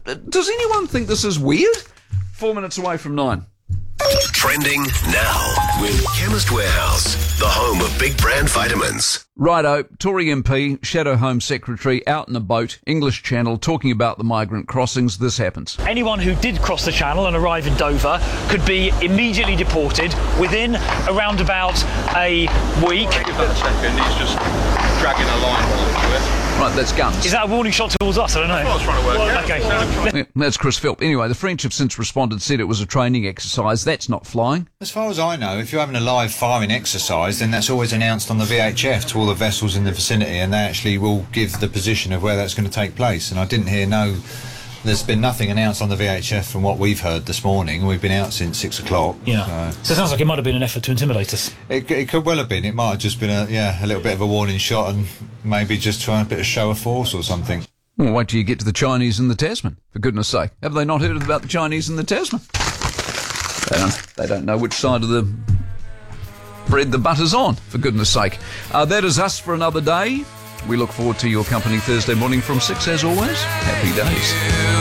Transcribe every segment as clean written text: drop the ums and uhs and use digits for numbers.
Does anyone think this is weird? 4 minutes away from 9. Trending now with Chemist Warehouse, the home of big brand vitamins. Righto, Tory MP, Shadow Home Secretary, out in a boat, English Channel, talking about the migrant crossings. This happens. Anyone who did cross the Channel and arrive in Dover could be immediately deported within around about a week. Give that a second, he's just dragging a line into it. Right, that's guns. Is that a warning shot towards us? I don't know. That's what I was trying to work out. Okay. Yeah, that's Chris Philp. Anyway, the French have since responded, said it was a training exercise. That's not flying. As far as I know, if you're having a live firing exercise, then that's always announced on the VHF to all the vessels in the vicinity, and they actually will give the position of where that's going to take place. And I didn't hear there's been nothing announced on the VHF from what we've heard this morning. We've been out since 6 o'clock. Yeah. So it sounds like it might have been an effort to intimidate us. It could well have been. It might have just been a little bit of a warning shot and they just trying a bit of show of force or something. Well, wait till you get to the Chinese and the Tasman, for goodness sake. Have they not heard about the Chinese and the Tasman? They don't know which side of the bread the butter's on, for goodness sake. That is us for another day. We look forward to your company Thursday morning from 6 as always. Happy days.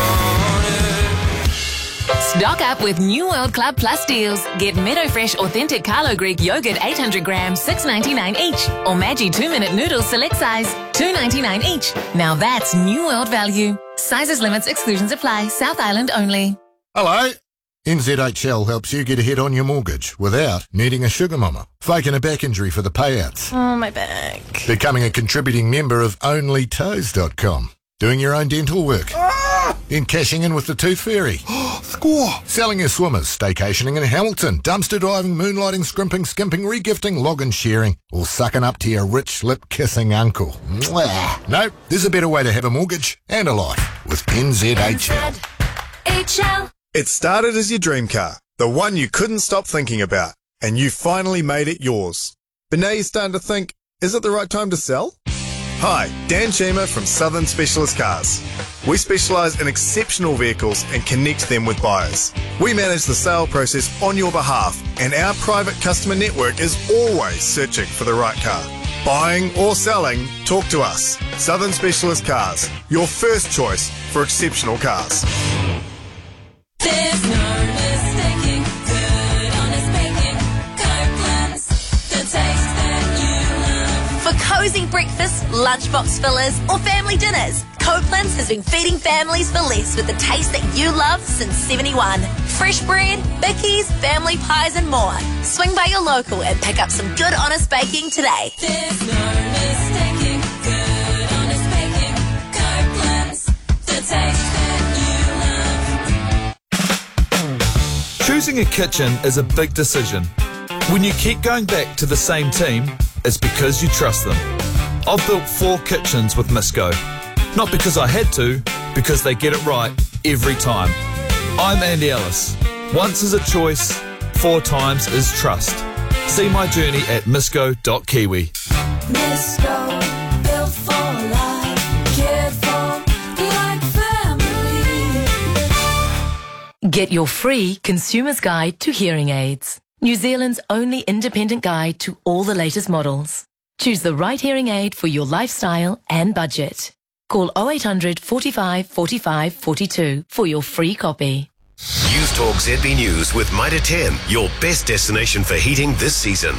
Stock up with New World Club Plus deals. Get Meadow Fresh Authentic Carlo Greek Yogurt 800 grams, $6.99 each. Or Maggi 2-minute noodles select size, $2.99 each. Now that's New World value. Sizes, limits, exclusions apply. South Island only. Hello. NZHL helps you get ahead on your mortgage without needing a sugar mama, faking a back injury for the payouts. Oh, my back. Becoming a contributing member of OnlyToes.com. Doing your own dental work. Then cashing in with the Tooth Fairy. Score! Selling your swimmers, staycationing in Hamilton, dumpster diving, moonlighting, scrimping, skimping, regifting, log-in sharing, or sucking up to your rich lip-kissing uncle. Mwah. No, there's a better way to have a mortgage and a life with NZHL. HL. It started as your dream car, the one you couldn't stop thinking about, and you finally made it yours. But now you're starting to think, is it the right time to sell? Hi, Dan Chima from Southern Specialist Cars. We specialise in exceptional vehicles and connect them with buyers. We manage the sale process on your behalf, and our private customer network is always searching for the right car. Buying or selling, talk to us. Southern Specialist Cars, your first choice for exceptional cars. There's no mistaking good, honest bacon. Copeland's, the taste that you love. For cosy breakfasts, lunchbox fillers, or family dinners, Copeland's has been feeding families for less with the taste that you love since 71. Fresh bread, bickies, family pies, and more. Swing by your local and pick up some good, honest baking today. There's no mistaking good, honest bacon. Copeland's, the taste that you love. Choosing a kitchen is a big decision. When you keep going back to the same team, it's because you trust them. I've built 4 kitchens with Misco. Not because I had to, because they get it right every time. I'm Andy Ellis. Once is a choice, 4 times is trust. See my journey at misco.kiwi. Misco, built for life, cared for like family. Get your free consumer's guide to hearing aids. New Zealand's only independent guide to all the latest models. Choose the right hearing aid for your lifestyle and budget. Call 0800 45 45 42 for your free copy. News Talk ZB News with Mitre 10, your best destination for heating this season.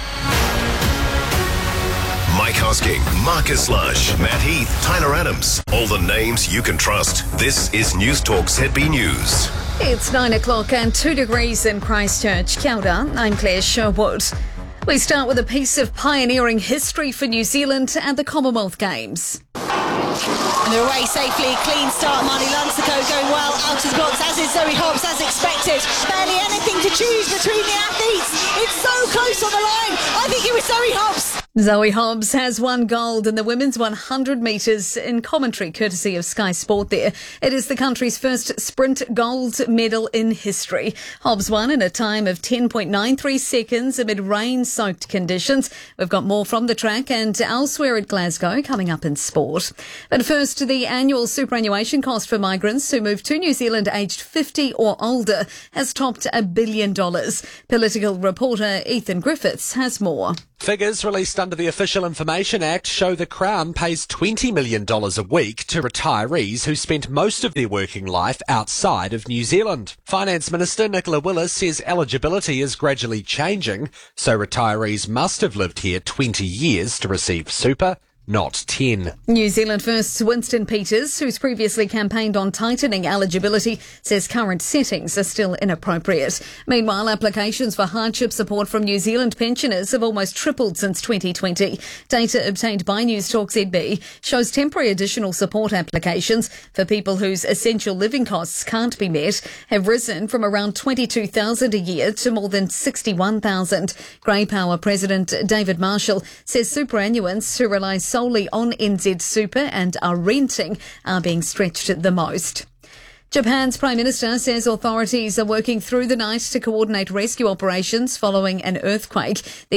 Mike Hosking, Marcus Lush, Matt Heath, Tyler Adams. All the names you can trust. This is News Talk ZB News. It's 9 o'clock and 2 degrees in Christchurch. Kia ora, I'm Claire Sherwood. We start with a piece of pioneering history for New Zealand at the Commonwealth Games. And they're away safely, clean start. Marnie Luncico going well out of the blocks, as is Zoe Hobbs, as expected. Barely anything to choose between the athletes. It's so close on the line. I think it was Zoe Hobbs. Zoe Hobbs has won gold in the women's 100 metres in commentary, courtesy of Sky Sport there. It is the country's first sprint gold medal in history. Hobbs won in a time of 10.93 seconds amid rain-soaked conditions. We've got more from the track and elsewhere at Glasgow coming up in sport. But first, the annual superannuation cost for migrants who move to New Zealand aged 50 or older has topped $1 billion. Political reporter Ethan Griffiths has more. Figures released under the Official Information Act show the Crown pays $20 million a week to retirees who spent most of their working life outside of New Zealand. Finance Minister Nicola Willis says eligibility is gradually changing, so retirees must have lived here 20 years to receive super, not 10. New Zealand First's Winston Peters, who's previously campaigned on tightening eligibility, says current settings are still inappropriate. Meanwhile, applications for hardship support from New Zealand pensioners have almost tripled since 2020. Data obtained by Newstalk ZB shows temporary additional support applications for people whose essential living costs can't be met have risen from around 22,000 a year to more than 61,000. Grey Power President David Marshall says superannuants who rely solely on NZ Super and are renting are being stretched the most. Japan's Prime Minister says authorities are working through the night to coordinate rescue operations following an earthquake. The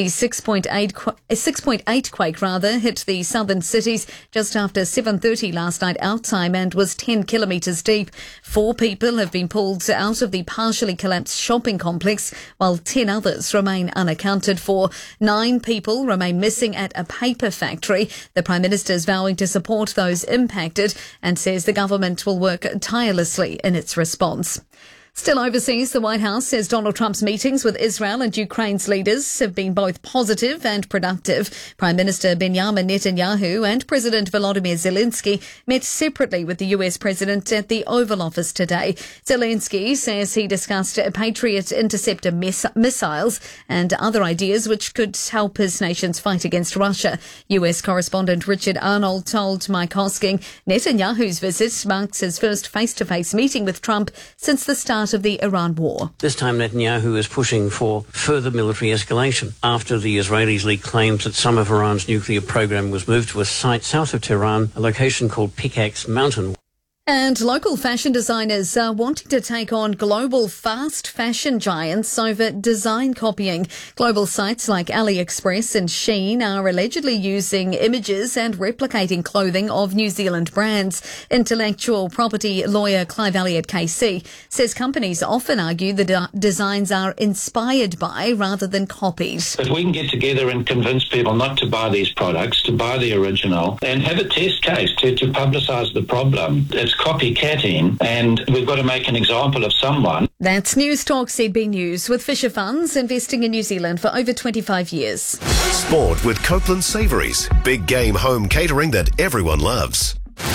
6.8 quake hit the southern cities just after 7:30 last night out time and was 10 kilometres deep. 4 people have been pulled out of the partially collapsed shopping complex, while 10 others remain unaccounted for. 9 people remain missing at a paper factory. The Prime Minister is vowing to support those impacted and says the government will work tirelessly in its response. Still overseas, the White House says Donald Trump's meetings with Israel and Ukraine's leaders have been both positive and productive. Prime Minister Benjamin Netanyahu and President Volodymyr Zelensky met separately with the US President at the Oval Office today. Zelensky says he discussed Patriot interceptor missiles and other ideas which could help his nation's fight against Russia. US correspondent Richard Arnold told Mike Hosking Netanyahu's visit marks his first face-to-face meeting with Trump since the start of the Iran war. This time Netanyahu is pushing for further military escalation after the Israelis leaked claims that some of Iran's nuclear program was moved to a site south of Tehran, a location called Pickaxe Mountain. And local fashion designers are wanting to take on global fast fashion giants over design copying. Global sites like AliExpress and Shein are allegedly using images and replicating clothing of New Zealand brands. Intellectual property lawyer Clive Elliott KC says companies often argue the designs are inspired by rather than copied. If we can get together and convince people not to buy these products, to buy the original, and have a test case to publicise the problem, it's copycatting, and we've got to make an example of someone. That's Newstalk ZB News, with Fisher Funds investing in New Zealand for over 25 years. Sport with Copeland Savouries. Big game home catering that everyone loves.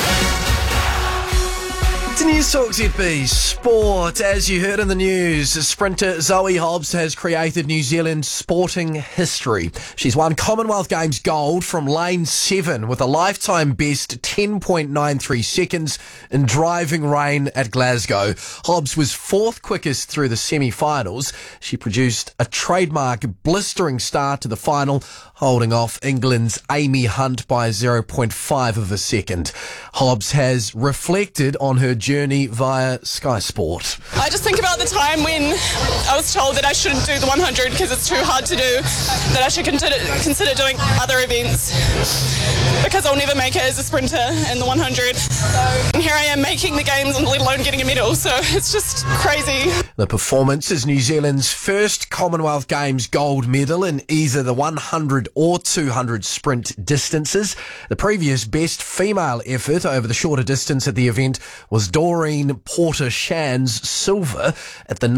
To Newstalk ZB Sport. As you heard in the news, sprinter Zoe Hobbs has created New Zealand's sporting history. She's won Commonwealth Games gold from lane 7 with a lifetime best 10.93 seconds in driving rain at Glasgow. Hobbs was 4th quickest through the semi-finals. She produced a trademark blistering start to the final, holding off England's Amy Hunt by 0.5 of a second. Hobbs has reflected on her journey via Sky Sport. I just think about the time when I was told that I shouldn't do the 100 because it's too hard to do, that I should consider doing other events because I'll never make it as a sprinter in the 100. And here I am making the games and let alone getting a medal, so it's just crazy. The performance is New Zealand's first Commonwealth Games gold medal in either the 100 or 200 sprint distances. The previous best female effort over the shorter distance at the event was Doreen Porter-Shan's silver at the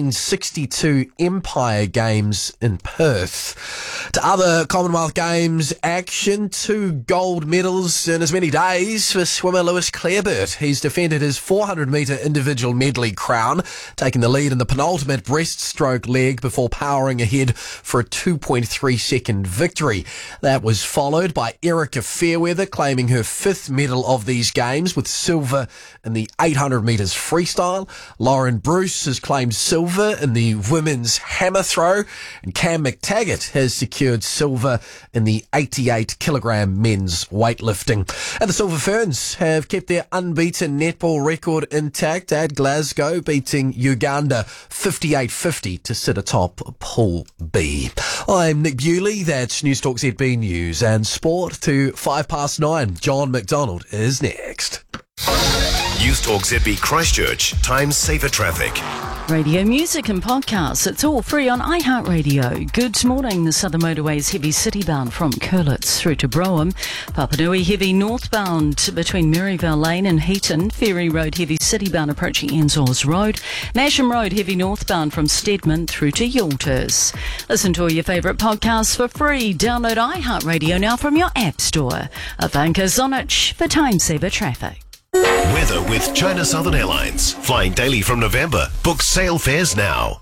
1962 Empire Games in Perth. To other Commonwealth Games action, 2 gold medals in as many days for swimmer Lewis Clareburt. He's defended his 400-metre individual medley crown, taking the lead in the penultimate breaststroke leg before powering ahead for a 2.3 second victory. That was followed by Erica Fairweather claiming her 5th medal of these games with silver in the 800 metres freestyle. Lauren Bruce has claimed silver in the women's hammer throw, and Cam McTaggart has secured silver in the 88 kilogram men's weightlifting. And the Silver Ferns have kept their unbeaten netball record intact at Glasgow, beating Uganda 58-50 to sit atop Pool B. I'm Nick Bewley. That's Newstalk ZB News and Sport to 9:05. John McDonald is next. Newstalk ZB Christchurch. Time saver traffic. Radio music and podcasts, it's all free on iHeartRadio. Good morning. The Southern Motorways heavy citybound from Curlitz through to Brougham. Papanui heavy northbound between Maryvale Lane and Heaton. Ferry Road heavy citybound approaching Ensors Road. Masham Road heavy northbound from Stedman through to Yalters. Listen to all your favourite podcasts for free. Download iHeartRadio now from your app store. Ivanka Zonich for Time Saver Traffic. Weather with China Southern Airlines. Flying daily from November. Book sale fares now.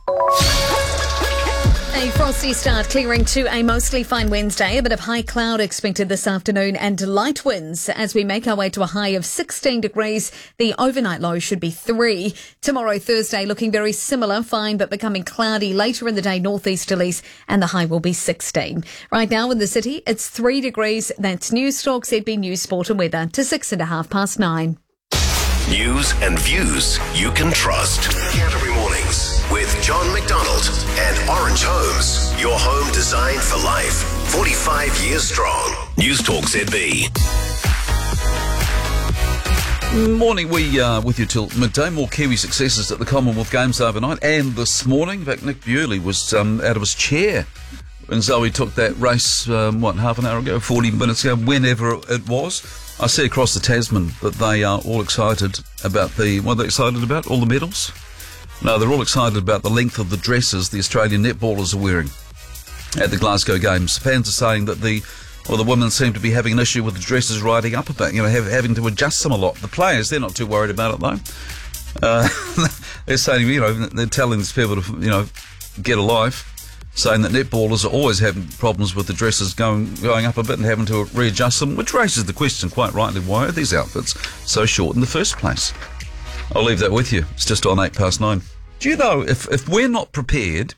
A frosty start, clearing to a mostly fine Wednesday. A bit of high cloud expected this afternoon and light winds as we make our way to a high of 16 degrees. The overnight low should be 3. Tomorrow, Thursday, looking very similar, fine but becoming cloudy later in the day, northeasterlies, and the high will be 16. Right now in the city, it's 3 degrees. That's News Talk ZB News Sport and Weather to 9:06. News and views you can trust. Canterbury Mornings with John McDonald and Orange Homes. Your home designed for life. 45 years strong. News Talk ZB. Morning, we with you till midday. More Kiwi successes at the Commonwealth Games overnight and this morning. In fact, Nick Bewley was out of his chair when Zoe took that race, half an hour ago, 40 minutes ago, whenever it was. I see across the Tasman that they are all excited about what are they excited about? All the medals? No, they're all excited about the length of the dresses the Australian netballers are wearing at the Glasgow Games. Fans are saying that the women seem to be having an issue with the dresses riding up a bit, having to adjust them a lot. The players, they're not too worried about it though. They're saying, they're telling these people to, get a life. Saying that netballers are always having problems with the dresses going up a bit and having to readjust them, which raises the question, quite rightly, why are these outfits so short in the first place? I'll leave that with you. It's just on 9:08. Do you know, if we're not prepared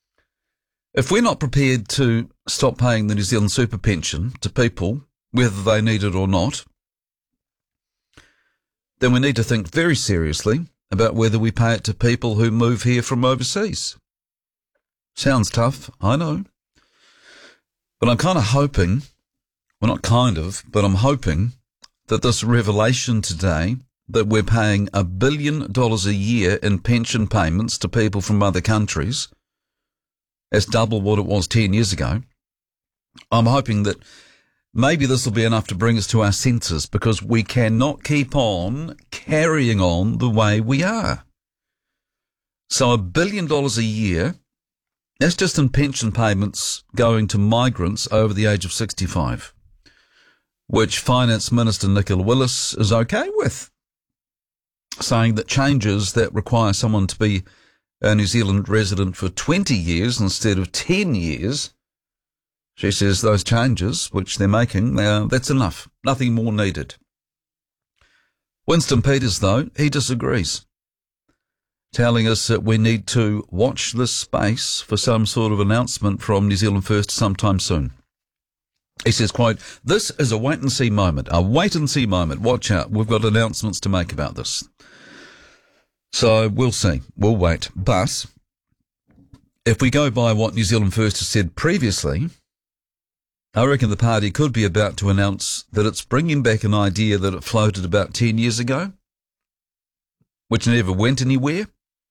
to stop paying the New Zealand super pension to people, whether they need it or not, then we need to think very seriously about whether we pay it to people who move here from overseas. Sounds tough, I know. But I'm kind of hoping, well, not kind of, but I'm hoping that this revelation today that we're paying $1 billion a year in pension payments to people from other countries, that's double what it was 10 years ago. I'm hoping that maybe this will be enough to bring us to our senses, because we cannot keep on carrying on the way we are. So $1 billion a year, that's just in pension payments going to migrants over the age of 65, which Finance Minister Nicola Willis is okay with, saying that changes that require someone to be a New Zealand resident for 20 years instead of 10 years, she says those changes which they're making, that's enough. Nothing more needed. Winston Peters, though, he disagrees, telling us that we need to watch this space for some sort of announcement from New Zealand First sometime soon. He says, quote, "This is a wait-and-see moment, Watch out, we've got announcements to make about this." So we'll see. We'll wait. But if we go by what New Zealand First has said previously, I reckon the party could be about to announce that it's bringing back an idea that it floated about 10 years ago, which never went anywhere.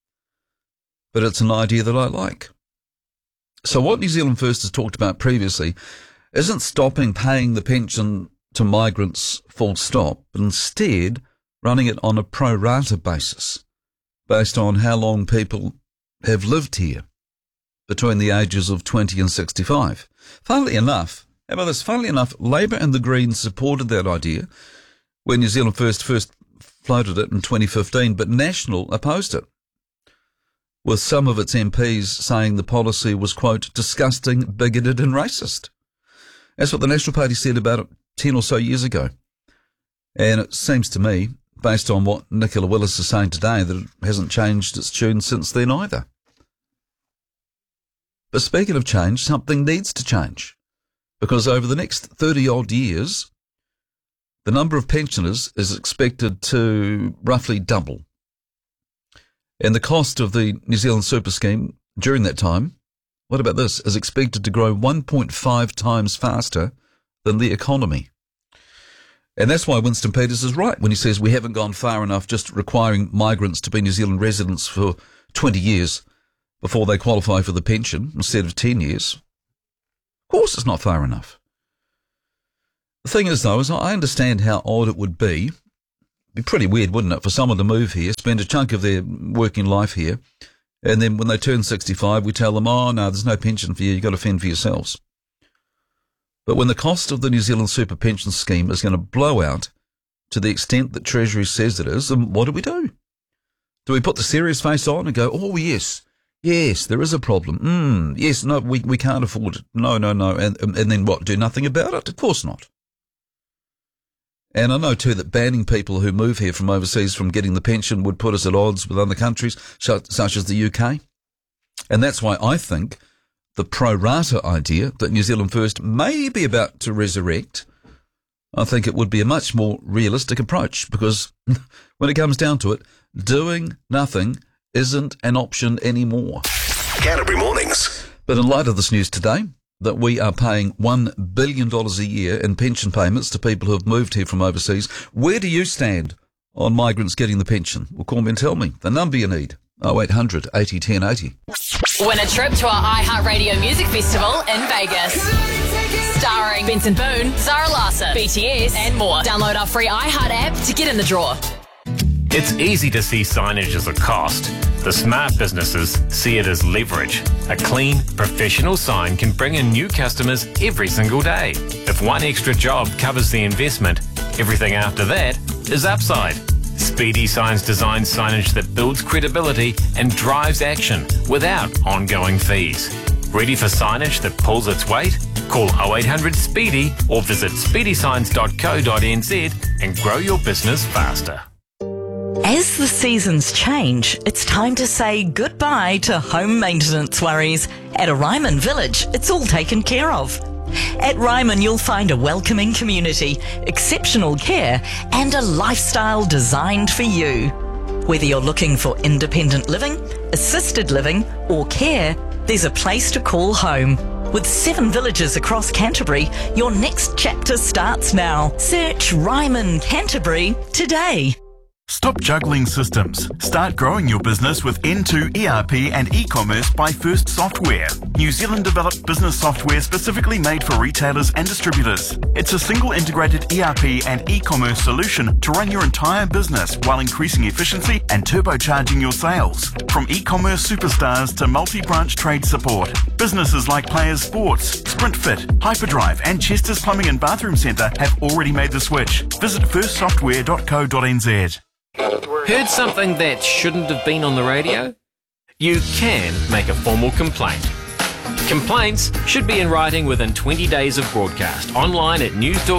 But it's an idea that I like. So what New Zealand First has talked about previously isn't stopping paying the pension to migrants full stop, but instead running it on a pro rata basis, based on how long people have lived here, between the ages of 20 and 65. Funnily enough, how about this? Funnily enough, Labour and the Greens supported that idea when New Zealand First floated it in 2015, but National opposed it, with some of its MPs saying the policy was, quote, disgusting, bigoted and racist. That's what the National Party said about it 10 or so years ago. And it seems to me, based on what Nicola Willis is saying today, that it hasn't changed its tune since then either. But speaking of change, something needs to change, because over the next 30-odd years, the number of pensioners is expected to roughly double. And the cost of the New Zealand Super Scheme during that time, what about this, is expected to grow 1.5 times faster than the economy. And that's why Winston Peters is right when he says we haven't gone far enough just requiring migrants to be New Zealand residents for 20 years before they qualify for the pension instead of 10 years. Of course it's not far enough. The thing is, though, is I understand how odd it would be. It'd be pretty weird, wouldn't it, for someone to move here, spend a chunk of their working life here, and then when they turn 65, we tell them, oh, no, there's no pension for you, you've got to fend for yourselves. But when the cost of the New Zealand super pension scheme is going to blow out to the extent that Treasury says it is, then what do we do? Do we put the serious face on and go, oh, yes, there is a problem. Yes, no, we can't afford it. No. And then what, do nothing about it? Of course not. And I know, too, that banning people who move here from overseas from getting the pension would put us at odds with other countries, such as the UK. And that's why I think the pro rata idea that New Zealand First may be about to resurrect, I think it would be a much more realistic approach, because when it comes down to it, doing nothing isn't an option anymore. Canterbury Mornings. But in light of this news today, that we are paying $1 billion a year in pension payments to people who have moved here from overseas, where do you stand on migrants getting the pension? Well, call me and tell me. The number you need, 0800 80 10 80. Win a trip to our iHeartRadio Music Festival in Vegas. Starring Benson Boone, Zara Larsson, BTS, and more. Download our free iHeart app to get in the draw. It's easy to see signage as a cost. The smart businesses see it as leverage. A clean, professional sign can bring in new customers every single day. If one extra job covers the investment, everything after that is upside. Speedy Signs designs signage that builds credibility and drives action without ongoing fees. Ready for signage that pulls its weight? Call 0800 SPEEDY or visit speedysigns.co.nz and grow your business faster. As the seasons change, it's time to say goodbye to home maintenance worries. At Ryman Village, it's all taken care of. At Ryman, you'll find a welcoming community, exceptional care, and a lifestyle designed for you. Whether you're looking for independent living, assisted living, or care, there's a place to call home. With 7 villages across Canterbury, your next chapter starts now. Search Ryman Canterbury today. Stop juggling systems. Start growing your business with N2 ERP and e-commerce by First Software. New Zealand developed business software specifically made for retailers and distributors. It's a single integrated ERP and e-commerce solution to run your entire business while increasing efficiency and turbocharging your sales. From e-commerce superstars to multi-branch trade support, businesses like Players Sports, SprintFit, Hyperdrive and Chester's Plumbing and Bathroom Centre have already made the switch. Visit firstsoftware.co.nz. Heard something that shouldn't have been on the radio? You can make a formal complaint. Complaints should be in writing within 20 days of broadcast, online at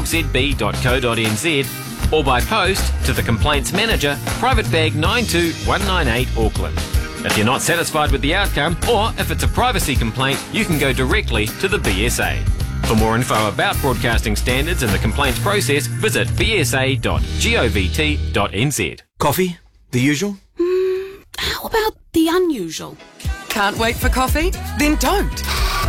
newstalkzb.co.nz or by post to the Complaints Manager, Private Bag 92198 Auckland. If you're not satisfied with the outcome, or if it's a privacy complaint, you can go directly to the BSA. For more info about broadcasting standards and the complaints process, visit bsa.govt.nz. Coffee? The usual? How about the unusual? Can't wait for coffee? Then don't.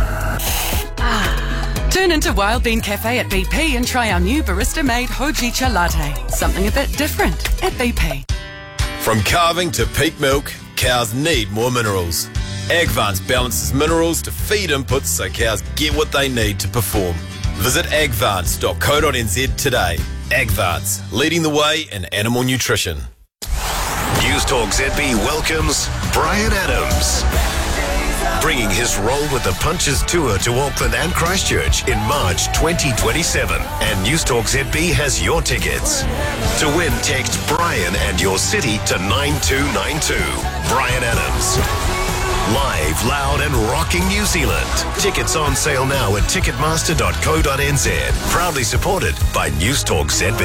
Turn into Wild Bean Cafe at BP and try our new barista-made Hojicha latte. Something a bit different at BP. From calving to peak milk, cows need more minerals. Agvance balances minerals to feed inputs so cows get what they need to perform. Visit agvance.co.nz today. Agvance, leading the way in animal nutrition. News Talk ZB welcomes Brian Adams, bringing his Roll with the Punches tour to Auckland and Christchurch in March 2027. And News Talk ZB has your tickets. To win, text Brian and your city to 9292. Brian Adams. Live, loud and rocking New Zealand. Tickets on sale now at ticketmaster.co.nz. Proudly supported by News Talk ZB.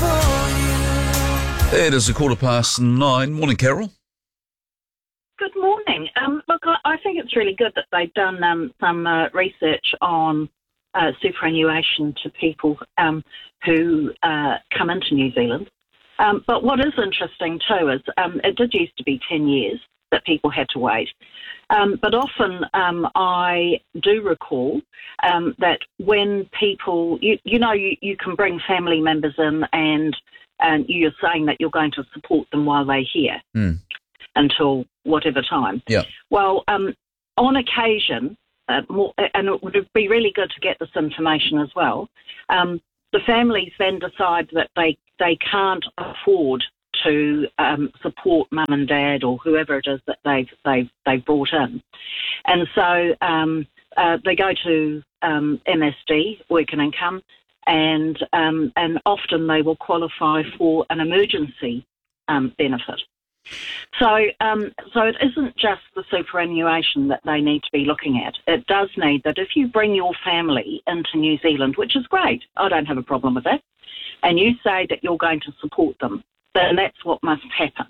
It is 9:15. Morning, Carol. Good morning. Look, I think it's really good that they've done some research on superannuation to people who come into New Zealand. But what is interesting too is it did used to be 10 years that people had to wait. But often I do recall that when people, you can bring family members in and you're saying that you're going to support them while they're here. until whatever time. Yeah. Well, on occasion, and it would be really good to get this information as well, the families then decide that they can't afford to support mum and dad or whoever it is that they've brought in, and so they go to MSD, working income, and often they will qualify for an emergency benefit. So it isn't just the superannuation that they need to be looking at. It does need that if you bring your family into New Zealand, which is great, I don't have a problem with that, and you say that you're going to support them, then that's what must happen.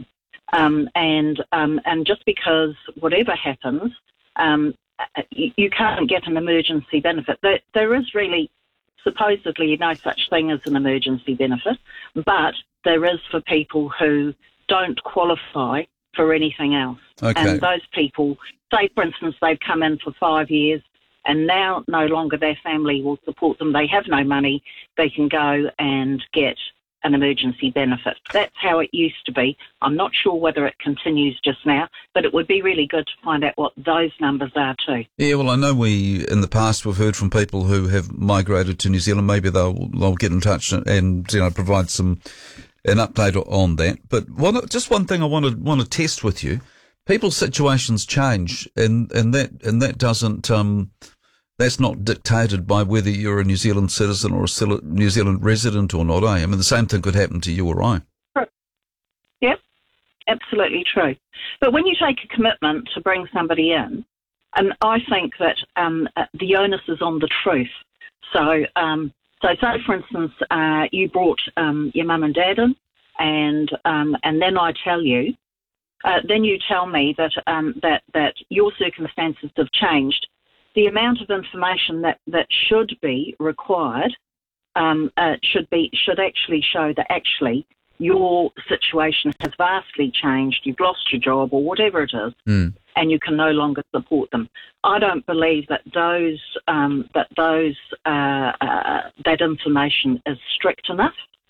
And just because whatever happens, you can't get an emergency benefit. There is really supposedly no such thing as an emergency benefit, but there is for people who don't qualify for anything else. Okay. And those people, say for instance, they've come in for 5 years and now no longer their family will support them. They have no money. They can go and get an emergency benefit. That's how it used to be. I'm not sure whether it continues just now, but it would be really good to find out what those numbers are too. Yeah, well, I know in the past we've heard from people who have migrated to New Zealand. Maybe they'll get in touch and provide an update on that. But just one thing I want to test with you: people's situations change, and that doesn't. That's not dictated by whether you're a New Zealand citizen or a New Zealand resident or not, eh? I mean, the same thing could happen to you or I. Yep, absolutely true. But when you take a commitment to bring somebody in, and I think that the onus is on the truth. So say, for instance, you brought your mum and dad in, and then I tell you, then you tell me that that your circumstances have changed. The amount of information that should be required should actually show that actually your situation has vastly changed. You've lost your job or whatever it is, and you can no longer support them. I don't believe that that information is strict enough.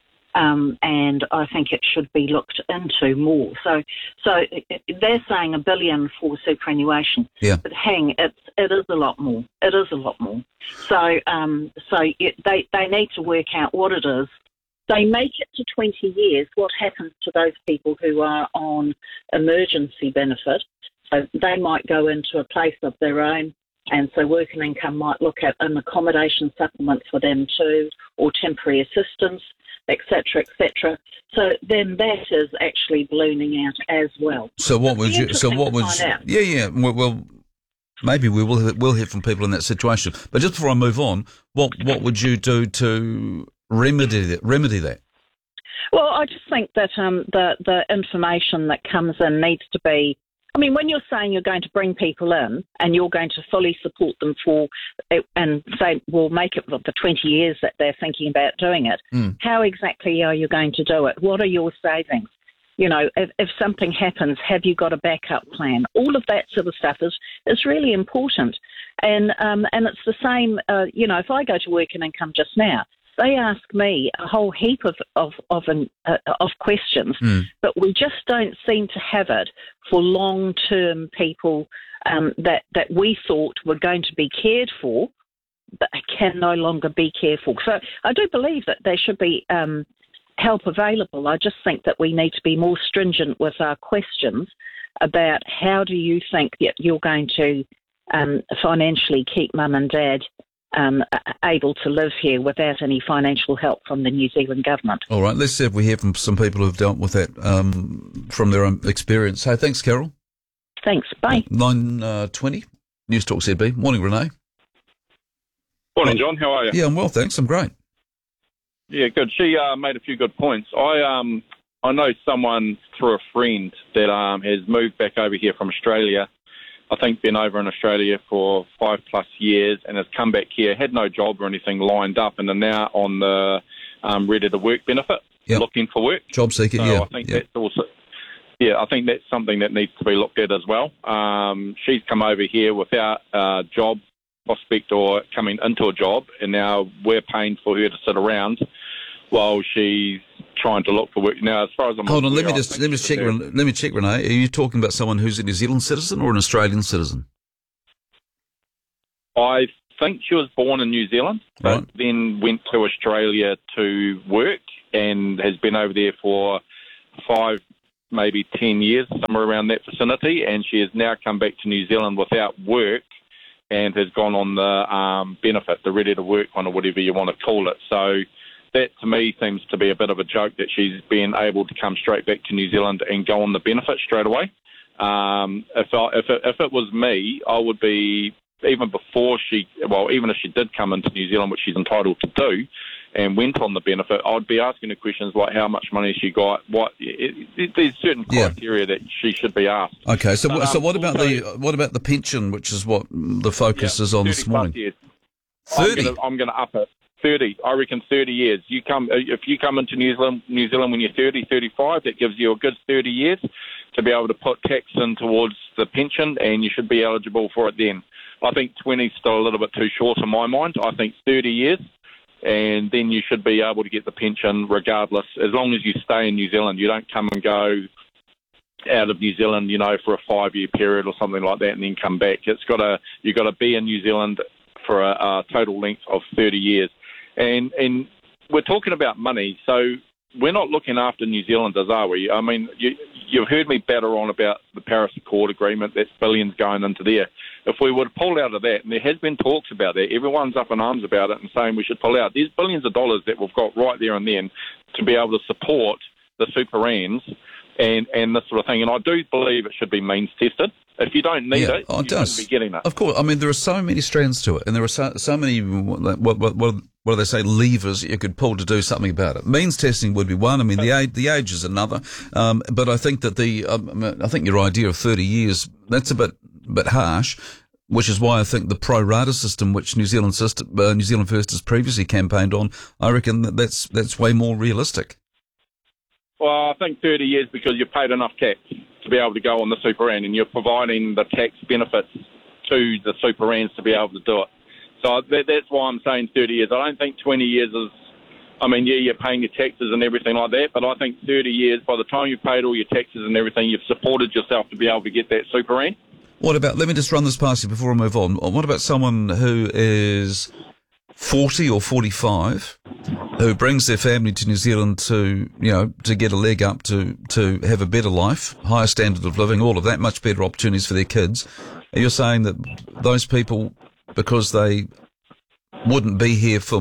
And I think it should be looked into more. So they're saying $1 billion for superannuation, but it is a lot more. It is a lot more. So they need to work out what it is. They make it to 20 years. What happens to those people who are on emergency benefit? So they might go into a place of their own. And so working income might look at an accommodation supplement for them too, or temporary assistance, etc., etc. So then that is actually ballooning out as well. So what would you? Yeah. Well, maybe we'll hear from people in that situation. But just before I move on, what would you do to remedy that? Well, I just think that the information that comes in needs to be. I mean, when you're saying you're going to bring people in and you're going to fully support them and say, we'll make it for the 20 years that they're thinking about doing it, how exactly are you going to do it? What are your savings? You know, if something happens, have you got a backup plan? All of that sort of stuff is really important. And it's the same, if I go to Working Income just now, they ask me a whole heap of questions, but we just don't seem to have it for long-term people that we thought were going to be cared for, but can no longer be cared for. So I do believe that there should be help available. I just think that we need to be more stringent with our questions about how do you think that you're going to financially keep mum and dad able to live here without any financial help from the New Zealand government. All right, let's see if we hear from some people who've dealt with that from their own experience. Hey, thanks, Carol. Thanks, bye. 9:20, News Talk ZB. Morning, Renee. Morning, John. How are you? Yeah, I'm well, thanks. I'm great. Yeah, good. She made a few good points. I know someone through a friend that has moved back over here from Australia. I think been over in Australia for 5+ years and has come back here, had no job or anything lined up, and are now on the ready to work benefit, looking for work. Job seeker, I think that's also, I think that's something that needs to be looked at as well. She's come over here without a job prospect or coming into a job, and now we're paying for her to sit around while she's trying to look for work. Now, as far as I'm Hold on, aware, let me check, Renee. Are you talking about someone who's a New Zealand citizen or an Australian citizen? I think she was born in New Zealand, but then went to Australia to work and has been over there for 5, maybe 10 years, somewhere around that vicinity, and she has now come back to New Zealand without work and has gone on the benefit, the ready to work one or whatever you want to call it. So that to me seems to be a bit of a joke that she's been able to come straight back to New Zealand and go on the benefit straight away. If it was me, I would be, even if she did come into New Zealand, which she's entitled to do, and went on the benefit, I'd be asking her questions like how much money she got. There's certain criteria that she should be asked. Okay, so what about the pension, which is what the focus is on this morning? Years. 30. I'm going to up it. 30. I reckon 30 years. If you come into New Zealand when you're 30, 35, that gives you a good 30 years to be able to put tax in towards the pension, and you should be eligible for it then. I think 20 is still a little bit too short in my mind. I think 30 years, and then you should be able to get the pension regardless, as long as you stay in New Zealand. You don't come and go out of New Zealand, for a 5-year period or something like that and then come back. You've got to be in New Zealand for a total length of 30 years. And we're talking about money, so we're not looking after New Zealanders, are we? I mean, you've heard me batter on about the Paris Accord agreement. That's billions going into there. If we were to pull out of that, and there has been talks about that, everyone's up in arms about it and saying we should pull out. There's billions of dollars that we've got right there and then to be able to support the super ands and this sort of thing. And I do believe it should be means tested. If you don't need it, you shouldn't be getting it. Of course. I mean, there are so many strands to it, and there are so many, what do they say, levers you could pull to do something about it. Means testing would be one. I mean, the age is another. But I think that I think your idea of 30 years, that's a bit harsh, which is why I think the pro rata system, which New Zealand First has previously campaigned on, I reckon that's way more realistic. Well, I think 30 years because you've paid enough tax to be able to go on the super and you're providing the tax benefits to the super ands to be able to do it. So that's why I'm saying 30 years. I don't think 20 years is, you're paying your taxes and everything like that, but I think 30 years, by the time you've paid all your taxes and everything, you've supported yourself to be able to get that super and. What about, let me just run this past you before I move on. What about someone who is 40 or 45 who brings their family to New Zealand to get a leg up, to have a better life, higher standard of living, all of that, much better opportunities for their kids? And you're saying that those people, because they wouldn't be here for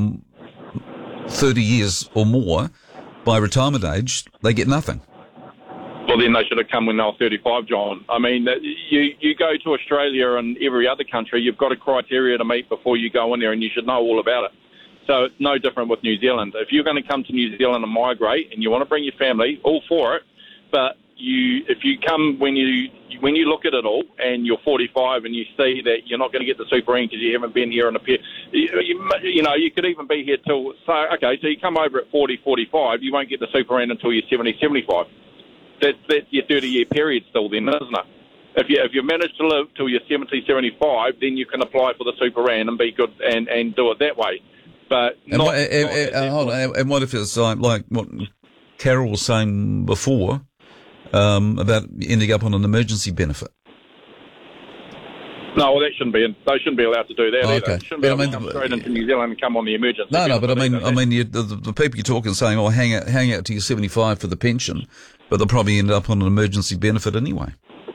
30 years or more, by retirement age, they get nothing? Well, then they should have come when they were 35, John. I mean, you go to Australia and every other country, you've got a criteria to meet before you go in there, and you should know all about it. So it's no different with New Zealand. If you're going to come to New Zealand and migrate and you want to bring your family, all for it, but if you come when you look at it all and you're 45 and you see that you're not going to get the super because you haven't been here in a period, you could even be here till, so you come over at 40, 45, you won't get the super until you're 70, 75. That's your 30-year period still then, isn't it? If you manage to live till you're 70, 75, then you can apply for the super and be good and do it that way. But hold on, and what if it's like what Carol was saying before about ending up on an emergency benefit? No, well, they shouldn't be allowed to do that either. They shouldn't be able to come straight into New Zealand and come on the emergency. No, but the people you're talking saying, hang out to your 75 for the pension, but they'll probably end up on an emergency benefit anyway.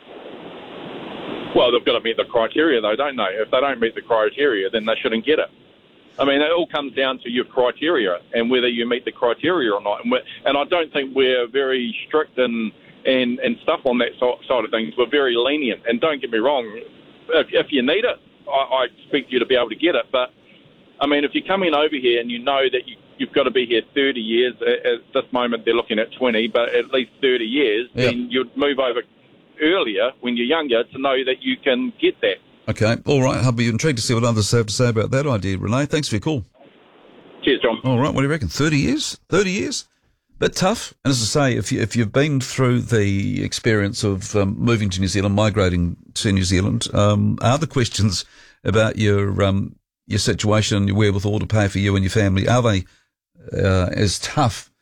Well, they've got to meet the criteria, though, don't they? If they don't meet the criteria, then they shouldn't get it. I mean, it all comes down to your criteria and whether you meet the criteria or not. And I don't think we're very strict and stuff on that side of things. We're very lenient. And don't get me wrong, if you need it, I expect you to be able to get it. But, I mean, if you're coming over here and you know that you've got to be here 30 years, at this moment they're looking at 20, but at least 30 years, then you'd move over earlier when you're younger to know that you can get that. Okay, all right. I'll be intrigued to see what others have to say about that idea, Renee. Thanks for your call. Cheers, John. All right, what do you reckon? 30 years? 30 years? Bit tough. And as I say, if you've been through the experience of moving to New Zealand, migrating to New Zealand, are the questions about your situation and your wherewithal to pay for you and your family, are they as tough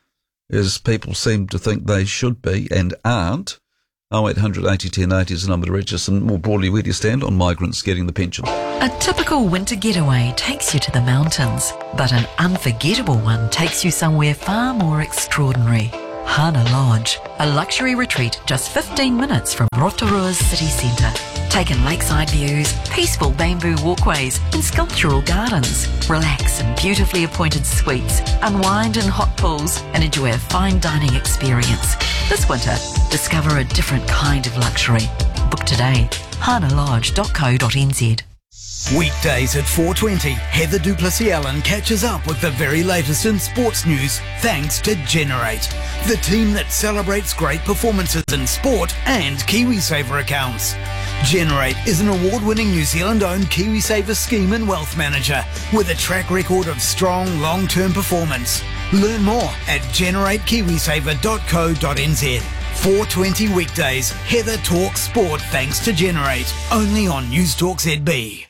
as people seem to think they should be and aren't. 0800 80 10 80 is the number to register. And more broadly, where do you stand on migrants getting the pension? A typical winter getaway takes you to the mountains, but an unforgettable one takes you somewhere far more extraordinary. Hana Lodge, a luxury retreat just 15 minutes from Rotorua's city centre. Take in lakeside views, peaceful bamboo walkways and sculptural gardens. Relax in beautifully appointed suites, unwind in hot pools and enjoy a fine dining experience. This winter, discover a different kind of luxury. Book today, hanalodge.co.nz. Weekdays at 4:20, Heather Duplessis-Allen catches up with the very latest in sports news thanks to Generate, the team that celebrates great performances in sport and KiwiSaver accounts. Generate is an award-winning New Zealand-owned KiwiSaver scheme and wealth manager with a track record of strong long-term performance. Learn more at generatekiwisaver.co.nz. 4:20 weekdays, Heather talks sport thanks to Generate, only on News Talk ZB.